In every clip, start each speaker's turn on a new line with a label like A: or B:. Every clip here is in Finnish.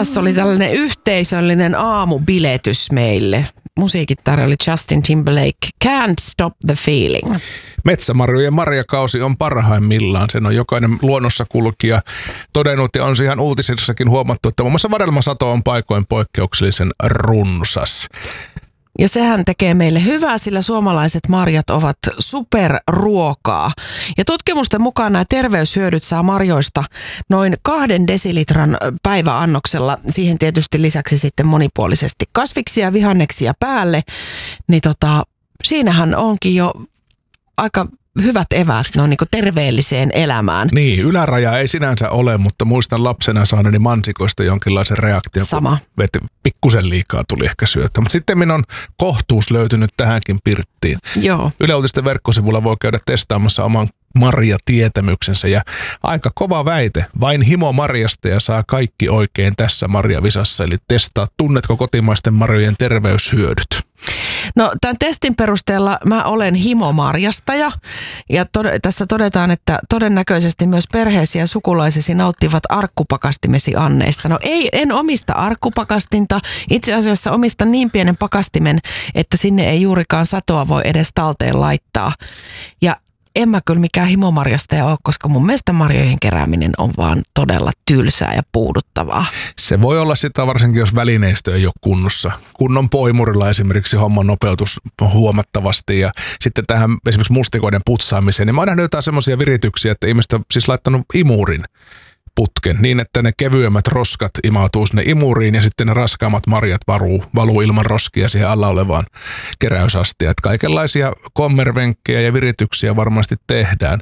A: Tässä oli tällainen yhteisöllinen aamubiletys meille. Musiikittarja oli Justin Timberlake, Can't Stop the Feeling.
B: Metsämarjojen marjakausi on parhaimmillaan. Sen on jokainen luonnossa kulkija todennut ja on ihan uutisissakin huomattu, että muun muassa vadelmasato on paikoin poikkeuksellisen runsas.
A: Ja sehän tekee meille hyvää, sillä suomalaiset marjat ovat superruokaa. Ja tutkimusten mukaan nämä terveyshyödyt saa marjoista noin 2 desilitran päiväannoksella. Siihen tietysti lisäksi sitten monipuolisesti kasviksia ja vihanneksia päälle. Niin siinähän onkin jo aika hyvät eväät noin niin kuin terveelliseen elämään.
B: Niin, yläraja ei sinänsä ole, mutta muistan lapsena saaneeni mansikoista jonkinlaisen reaktion.
A: Sama.
B: Pikkusen liikaa tuli ehkä syötä. Mutta sitten minun on kohtuus löytynyt tähänkin pirttiin.
A: Joo.
B: Yle Uutisten verkkosivulla voi käydä testaamassa oman marjatietämyksensä ja aika kova väite. Vain himo marjasta ja saa kaikki oikein tässä marjavisassa. Eli testaa, tunnetko kotimaisten marjojen terveyshyödyt?
A: No tämän testin perusteella mä olen himomarjastaja ja tässä todetaan, että todennäköisesti myös perheesi ja sukulaisesi nauttivat arkkupakastimesi anneista. No en omista arkkupakastinta, itse asiassa omistan niin pienen pakastimen, että sinne ei juurikaan satoa voi edes talteen laittaa. Ja en mä kyllä mikään himomarjastaja ole, koska mun mielestä marjojen kerääminen on vaan todella tylsää ja puuduttavaa.
B: Se voi olla sitä varsinkin, jos välineistö ei ole kunnossa. Kunnon poimurilla esimerkiksi homman nopeutus huomattavasti ja sitten tähän esimerkiksi mustikoiden putsaamiseen. Niin mä oon nähnyt jotain semmoisia virityksiä, että ihmiset on siis laittanut imurin putken niin, että ne kevyemmät roskat imautuu sinne imuriin ja sitten ne raskaammat marjat valuu ilman roskia siihen alla olevaan keräysastia. Että kaikenlaisia kommervenkkejä ja virityksiä varmasti tehdään.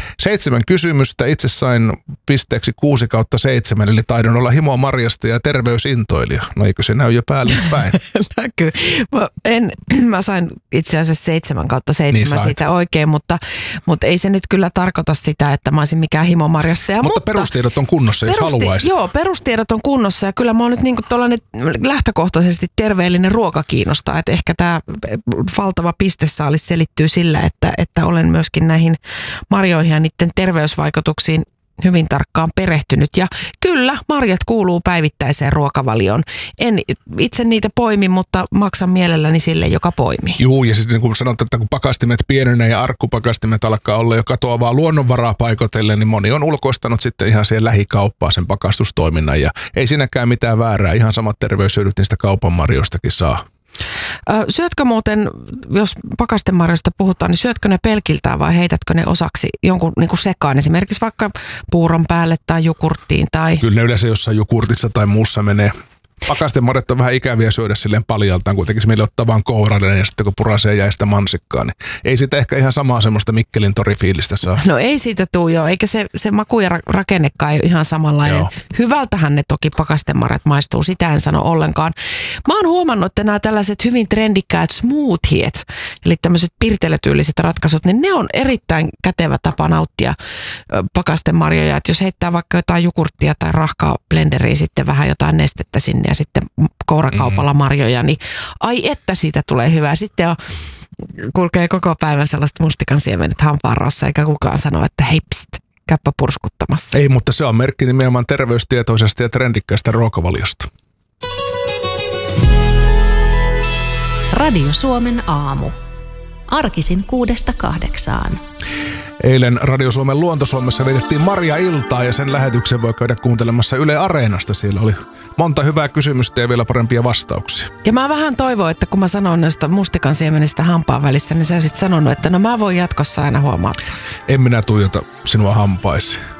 B: 7 kysymystä. Itse sain pisteeksi 6/7, eli taidon olla himomarjasta ja terveysintoilija. No eikö se näy jo päälle päin?
A: Näkyy. Mä sain itse asiassa 7/7 niin siitä oikein, mutta ei se nyt kyllä tarkoita sitä, että mä olisin mikään himomarjastaja.
B: Mutta perustiedot on kunnossa, jos haluaisit.
A: Joo, perustiedot on kunnossa ja kyllä mä oon nyt niin kuin tuollainen lähtökohtaisesti terveellinen ruoka kiinnostaa. Että ehkä tämä valtava pistesaalis selittyy sillä, että olen myöskin näihin marjoihin ja niiden terveysvaikutuksiin hyvin tarkkaan perehtynyt. Ja kyllä, marjat kuuluu päivittäiseen ruokavalioon. En itse niitä poimi, mutta maksan mielelläni sille, joka poimii.
B: Juu, ja sitten kun sanot, että kun pakastimet pienenee ja arkkupakastimet alkaa olla jo katoavaa luonnonvaraa paikotellen, niin moni on ulkoistanut sitten ihan siihen lähikauppaan sen pakastustoiminnan. Ja ei siinäkään mitään väärää, ihan samat terveyshyödyt niistä kaupan marjoistakin saa.
A: Syötkö muuten, jos pakastemarjoista puhutaan, niin syötkö ne pelkiltään vai heitätkö ne osaksi jonkun niin kuin sekaan, esimerkiksi vaikka puuron päälle tai jogurttiin? Tai...
B: Kyllä ne yleensä jossain jogurtissa tai muussa menee. Pakastemarjat on vähän ikäviä syödä silleen paljaltaan, kuitenkin se meille ottaa vaan kourallinen ja sitten kun purasee jäi sitä mansikkaa, niin ei siitä ehkä ihan samaa semmoista Mikkelin torifiilistä saa. No
A: ei siitä tule jo, eikä se maku ja rakennekaan ole ihan samanlainen. Joo. Hyvältähän ne toki pakastemarjat maistuu, sitä en sano ollenkaan. Mä oon huomannut, että nämä tällaiset hyvin trendikkäät smoothiet, eli tämmöiset pirteletyyliset ratkaisut, niin ne on erittäin kätevä tapa nauttia pakastemarjoja. Että jos heittää vaikka jotain jogurttia tai rahkaa blenderiin, sitten vähän jotain nestettä sinne ja sitten kourakaupalla marjoja, niin ai että siitä tulee hyvää. Sitten kulkee koko päivän sellaista mustikan siemenet hampaanrauhassa, eikä kukaan sano, että hei pst, käypä purskuttamassa.
B: Ei, mutta se on merkki nimenomaan terveystietoisesta ja trendikkäästä ruokavaliosta.
C: Radio Suomen aamu. Arkisin 6-8.
B: Eilen Radio Suomen Luonto-Suomessa vietettiin Marja-iltaa ja sen lähetyksen voi käydä kuuntelemassa Yle Areenasta. Siellä oli monta hyvää kysymystä ja vielä parempia vastauksia.
A: Ja mä vähän toivon, että kun mä sanon näistä mustikan siemenistä hampaan välissä, niin sä olisit sanonut, että no mä voin jatkossa aina huomauttaa.
B: En minä tuijota sinua hampaisi.